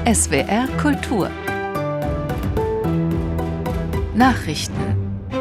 SWR Kultur Nachrichten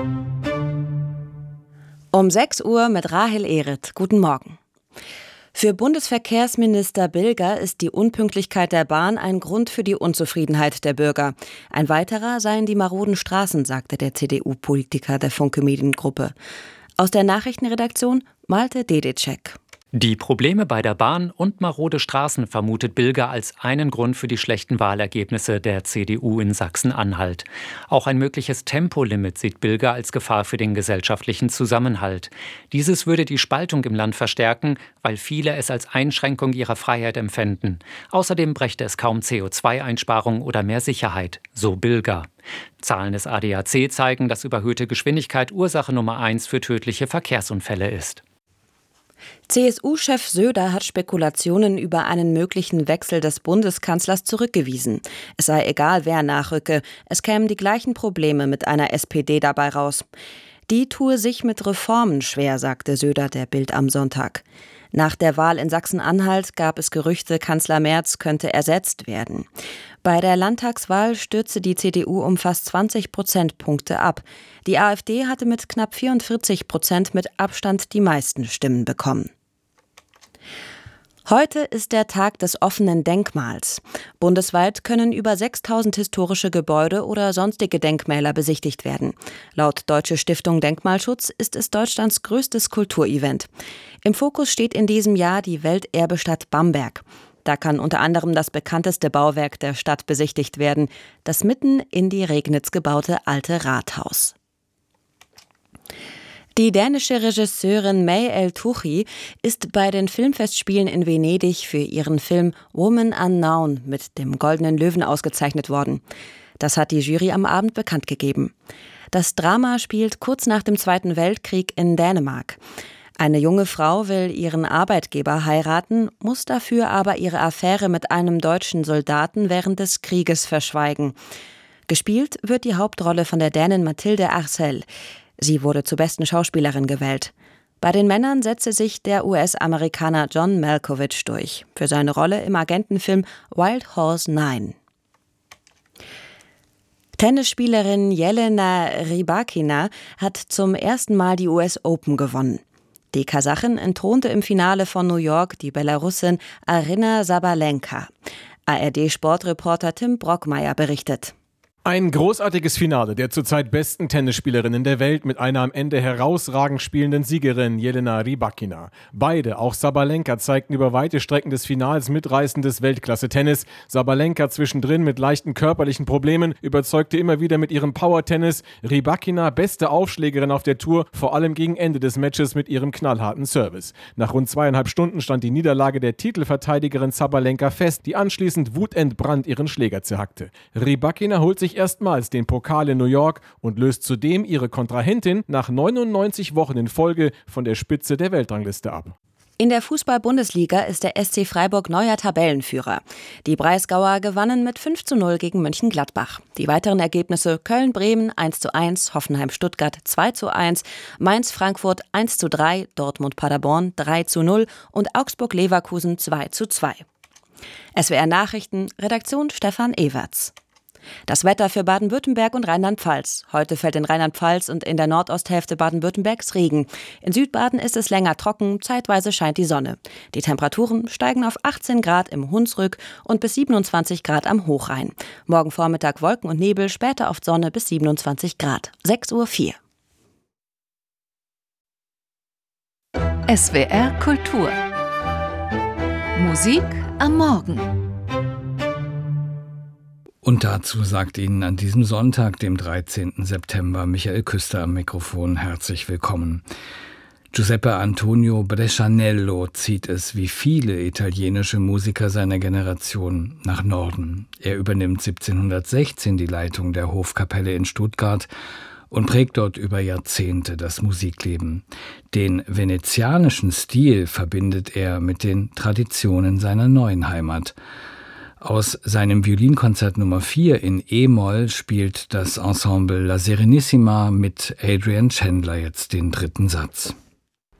Um 6 Uhr mit Rahel Ehret. Guten Morgen. Für Bundesverkehrsminister Bilger ist die Unpünktlichkeit der Bahn ein Grund für die Unzufriedenheit der Bürger. Ein weiterer seien die maroden Straßen, sagte der CDU-Politiker der Funke Mediengruppe. Aus der Nachrichtenredaktion Malte Dedicek. Die Probleme bei der Bahn und marode Straßen vermutet Bilger als einen Grund für die schlechten Wahlergebnisse der CDU in Sachsen-Anhalt. Auch ein mögliches Tempolimit sieht Bilger als Gefahr für den gesellschaftlichen Zusammenhalt. Dieses würde die Spaltung im Land verstärken, weil viele es als Einschränkung ihrer Freiheit empfänden. Außerdem brächte es kaum CO2-Einsparung oder mehr Sicherheit, so Bilger. Zahlen des ADAC zeigen, dass überhöhte Geschwindigkeit Ursache Nummer 1 für tödliche Verkehrsunfälle ist. CSU-Chef Söder hat Spekulationen über einen möglichen Wechsel des Bundeskanzlers zurückgewiesen. Es sei egal, wer nachrücke, es kämen die gleichen Probleme mit einer SPD dabei raus. Die tue sich mit Reformen schwer, sagte Söder der Bild am Sonntag. Nach der Wahl in Sachsen-Anhalt gab es Gerüchte, Kanzler Merz könnte ersetzt werden. Bei der Landtagswahl stürzte die CDU um fast 20 Prozentpunkte ab. Die AfD hatte mit knapp 44% mit Abstand die meisten Stimmen bekommen. Heute ist der Tag des offenen Denkmals. Bundesweit können über 6.000 historische Gebäude oder sonstige Denkmäler besichtigt werden. Laut Deutsche Stiftung Denkmalschutz ist es Deutschlands größtes Kulturevent. Im Fokus steht in diesem Jahr die Welterbestadt Bamberg. Da kann unter anderem das bekannteste Bauwerk der Stadt besichtigt werden, das mitten in die Regnitz gebaute alte Rathaus. Die dänische Regisseurin May El-Touchi ist bei den Filmfestspielen in Venedig für ihren Film Woman Unknown mit dem Goldenen Löwen ausgezeichnet worden. Das hat die Jury am Abend bekannt gegeben. Das Drama spielt kurz nach dem Zweiten Weltkrieg in Dänemark. Eine junge Frau will ihren Arbeitgeber heiraten, muss dafür aber ihre Affäre mit einem deutschen Soldaten während des Krieges verschweigen. Gespielt wird die Hauptrolle von der Dänin Mathilde Arcel. Sie wurde zur besten Schauspielerin gewählt. Bei den Männern setzte sich der US-Amerikaner John Malkovich durch, für seine Rolle im Agentenfilm Wild Horse 9. Tennisspielerin Jelena Rybakina hat zum ersten Mal die US Open gewonnen. Die Kasachin entthronte im Finale von New York die Belarusin Aryna Sabalenka. ARD-Sportreporter Tim Brockmeier berichtet. Ein großartiges Finale der zurzeit besten Tennisspielerinnen der Welt mit einer am Ende herausragend spielenden Siegerin Jelena Rybakina. Beide, auch Sabalenka, zeigten über weite Strecken des Finals mitreißendes Weltklasse-Tennis. Sabalenka zwischendrin mit leichten körperlichen Problemen, überzeugte immer wieder mit ihrem Power-Tennis. Rybakina, beste Aufschlägerin auf der Tour, vor allem gegen Ende des Matches mit ihrem knallharten Service. Nach rund 2,5 Stunden stand die Niederlage der Titelverteidigerin Sabalenka fest, die anschließend wutentbrannt ihren Schläger zerhackte. Rybakina holt sich erstmals den Pokal in New York und löst zudem ihre Kontrahentin nach 99 Wochen in Folge von der Spitze der Weltrangliste ab. In der Fußball-Bundesliga ist der SC Freiburg neuer Tabellenführer. Die Breisgauer gewannen mit 5:0 gegen Mönchengladbach. Die weiteren Ergebnisse: Köln-Bremen 1:1, Hoffenheim-Stuttgart 2:1, Mainz-Frankfurt 1:3, Dortmund-Paderborn 3:0 und Augsburg-Leverkusen 2:2. SWR Nachrichten, Redaktion Stefan Everts. Das Wetter für Baden-Württemberg und Rheinland-Pfalz. Heute fällt in Rheinland-Pfalz und in der Nordosthälfte Baden-Württembergs Regen. In Südbaden ist es länger trocken, zeitweise scheint die Sonne. Die Temperaturen steigen auf 18 Grad im Hunsrück und bis 27 Grad am Hochrhein. Morgen Vormittag Wolken und Nebel, später oft Sonne bis 27 Grad. 6:04 Uhr. SWR Kultur Musik am Morgen. Und dazu sagt Ihnen an diesem Sonntag, dem 13. September, Michael Küster am Mikrofon herzlich willkommen. Giuseppe Antonio Brescianello zieht es wie viele italienische Musiker seiner Generation nach Norden. Er übernimmt 1716 die Leitung der Hofkapelle in Stuttgart und prägt dort über Jahrzehnte das Musikleben. Den venezianischen Stil verbindet er mit den Traditionen seiner neuen Heimat. Aus seinem Violinkonzert Nummer 4 in E-Moll spielt das Ensemble La Serenissima mit Adrian Chandler jetzt den dritten Satz.